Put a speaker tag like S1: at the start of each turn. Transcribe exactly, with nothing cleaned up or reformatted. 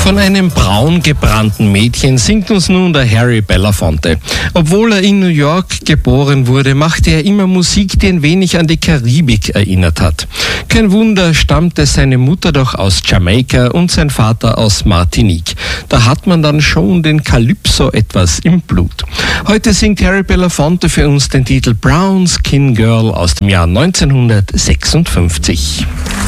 S1: Von einem braun gebrannten Mädchen singt uns nun der Harry Belafonte. Obwohl er in New York geboren wurde, machte er immer Musik, die ein wenig an die Karibik erinnert hat. Kein Wunder, stammte seine Mutter doch aus Jamaika und sein Vater aus Martinique. Da hat man dann schon den Calypso etwas im Blut. Heute singt Harry Belafonte für uns den Titel Brown Skin Girl aus dem Jahr neunzehnhundertsechsundfünfzig.